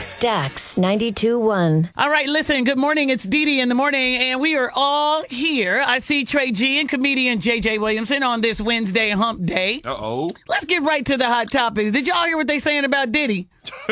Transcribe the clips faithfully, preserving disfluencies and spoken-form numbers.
Stax ninety-two point one. All right, listen, good morning. It's Dee Dee in the morning, and we are all here. I see Trey G and comedian J J Williamson on this Wednesday hump day. Uh-oh. Let's get right to the hot topics. Did y'all hear what they saying about Diddy?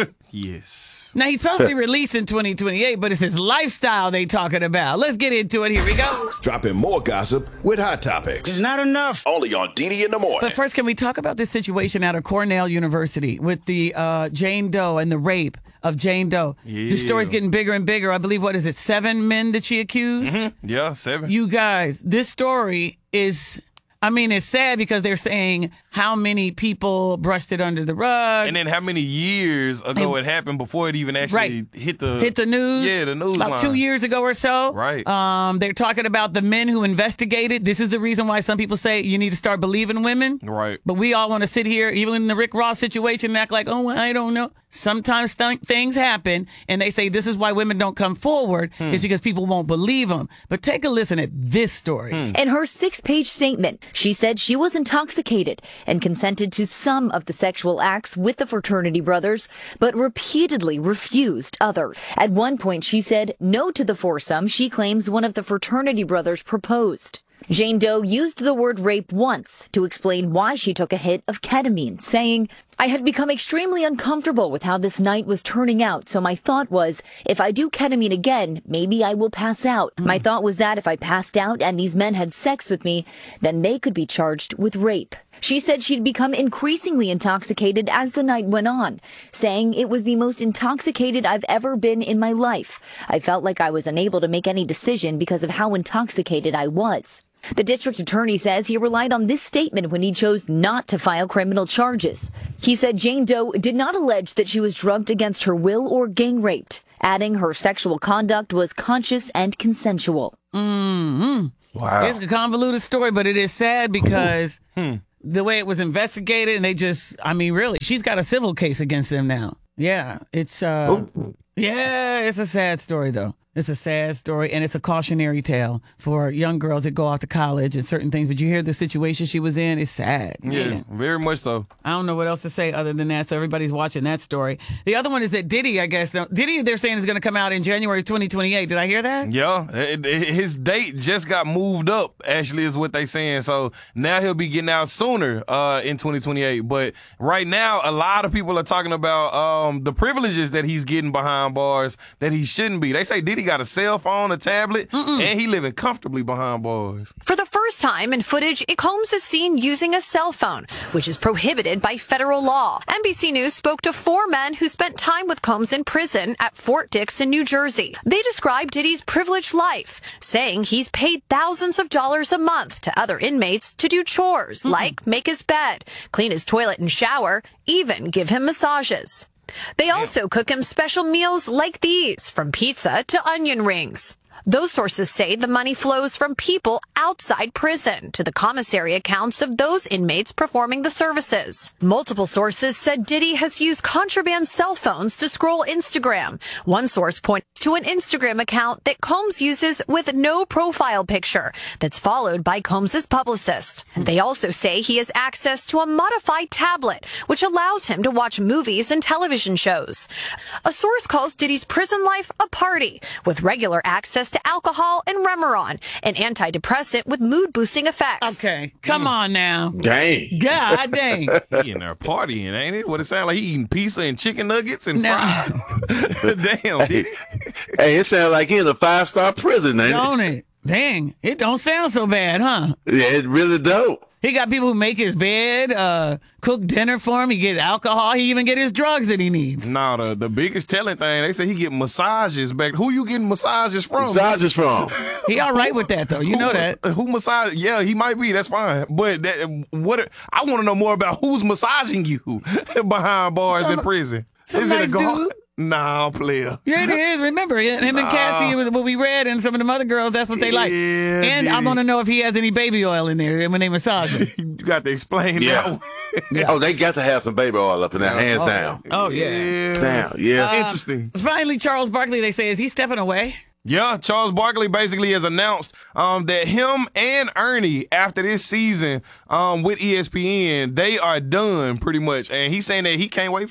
Yes. Now, he's supposed to be released in twenty twenty-eight, but it's his lifestyle they talking about. Let's get into it. Here we go. Dropping more gossip with Hot Topics. It's not enough. Only on Dee Dee in the morning. But first, can we talk about this situation out of Cornell University with the uh, Jane Doe and the rape of Jane Doe? Yeah. The story's getting bigger and bigger. I believe, what is it, seven men that she accused? Mm-hmm. Yeah, seven. You guys, this story is... I mean, it's sad because they're saying how many people brushed it under the rug. And then how many years ago And- it happened before it even actually Right. hit the hit the news. Yeah, the news about line. two years ago or so. Right. Um, they're talking about the men who investigated. This is the reason why some people say you need to start believing women. Right. But we all want to sit here, even in the Rick Ross situation, and act like, oh, I don't know. Sometimes th- things happen, and they say this is why women don't come forward. Hmm. It's because people won't believe them. But take a listen at this story. Hmm. In her six-page statement, she said she was intoxicated and consented to some of the sexual acts with the fraternity brothers, but repeatedly refused others. At one point, she said no to the foursome she claims one of the fraternity brothers proposed. Jane Doe used the word rape once to explain why she took a hit of ketamine, saying, I had become extremely uncomfortable with how this night was turning out, so my thought was, if I do ketamine again, maybe I will pass out. My thought was that if I passed out and these men had sex with me, then they could be charged with rape. She said she'd become increasingly intoxicated as the night went on, saying it was the most intoxicated I've ever been in my life. I felt like I was unable to make any decision because of how intoxicated I was. The district attorney says he relied on this statement when he chose not to file criminal charges. He said Jane Doe did not allege that she was drugged against her will or gang raped, adding her sexual conduct was conscious and consensual. Mm-hmm. Wow. It's a convoluted story, but it is sad because the way it was investigated, and they just, I mean, really, she's got a civil case against them now. Yeah, it's, uh, yeah, it's a sad story, though. It's a sad story, and it's a cautionary tale for young girls that go off to college and certain things. But you hear the situation she was in, it's sad. Yeah, Man. very much so. I don't know what else to say other than that, so everybody's watching that story. The other one is that Diddy, I guess, Diddy, they're saying is going to come out in January twenty twenty-eight. Did I hear that? Yeah, it- it- his date just got moved up, actually, is what they saying. So now he'll be getting out sooner uh, in twenty twenty-eight. But right now, a lot of people are talking about um, the privileges that he's getting behind bars that he shouldn't be. They say Diddy got a cell phone, a tablet, Mm-mm. and he living comfortably behind bars. For the first time in footage, Combs is seen using a cell phone, which is prohibited by federal law. N B C News spoke to four men who spent time with Combs in prison at Fort Dix in New Jersey. They described Diddy's privileged life, saying he's paid thousands of dollars a month to other inmates to do chores, mm-hmm. like make his bed, clean his toilet and shower, even give him massages. They also cook him special meals like these, from pizza to onion rings. Those sources say the money flows from people outside prison to the commissary accounts of those inmates performing the services. Multiple sources said Diddy has used contraband cell phones to scroll Instagram. One source points to an Instagram account that Combs uses with no profile picture that's followed by Combs' publicist. They also say he has access to a modified tablet, which allows him to watch movies and television shows. A source calls Diddy's prison life a party, with regular access to alcohol and Remeron, an antidepressant with mood-boosting effects. Okay, come on now. Dang. God dang. He in there partying, ain't it? What it sound like? He eating pizza and chicken nuggets and No. fries. Damn, Diddy. Hey, it sounds like he in a five-star prison, ain't Don't it? Dang, it don't sound so bad, huh? it? Yeah, it really don't. He got people who make his bed, uh, cook dinner for him. He get alcohol. He even get his drugs that he needs. No, the, the biggest telling thing, they say he get massages back. Who you getting massages from? Massages from. He all right with that, though. You know that. Who massage? Yeah, he might be. That's fine. But that, what? I want to know more about who's massaging you behind bars Some- in prison. some Is it a nice guard? dude. Nah, player. Yeah, it is. Remember, him and Cassie, what we read, and some of them other girls, that's what they like. Yeah, And I dude. want to know if he has any baby oil in there when they massage him. You got to explain Yeah. that one. Yeah. Oh, they got to have some baby oil up in there, hands Oh, down. Oh, yeah. Yeah. Down, yeah. Uh, Interesting. Finally, Charles Barkley, they say, is he stepping away? Yeah, Charles Barkley basically has announced um, that him and Ernie, after this season um, with E S P N, they are done pretty much. And he's saying that he can't wait for it.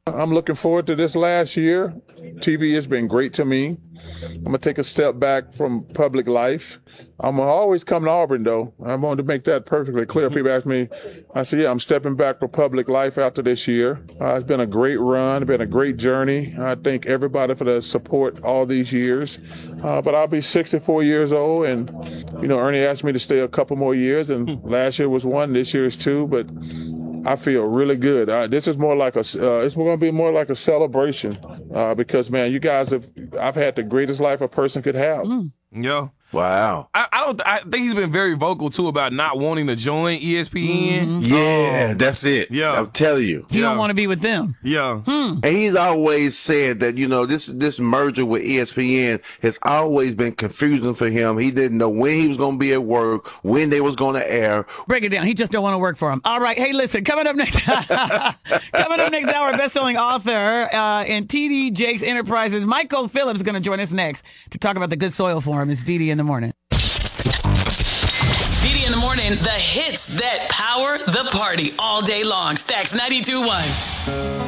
I'm looking forward to this last year. T V has been great to me. I'm going to take a step back from public life. I'm going to always come to Auburn, though. I wanted to make that perfectly clear. People ask me, I say, yeah, I'm stepping back from public life after this year. Uh, it's been a great run. It's been a great journey. I thank everybody for the support all these years. Uh, but I'll be sixty-four years old, and, you know, Ernie asked me to stay a couple more years, and last year was one, this year is two, but I feel really good. Uh, this is more like a, uh, it's going to be more like a celebration uh, because, man, you guys have, I've had the greatest life a person could have. Mm. Yeah. Wow. I, I don't. I think he's been very vocal too about not wanting to join E S P N. Mm-hmm. Yeah, um, that's it. Yeah, I'm telling you, he yeah. don't want to be with them. Yeah, hmm. and he's always said that you know this this merger with E S P N has always been confusing for him. He didn't know when he was going to be at work, when they was going to air. Break it down. He just don't want to work for him. All right. Hey, listen. Coming up next. coming up next hour, best-selling author uh, in T D Jakes Enterprises, Michael Phillips, is going to join us next to talk about the Good Soil Forum. It's D D in the morning. D D in the morning, the hits that power the party all day long. Stacks ninety-two point one.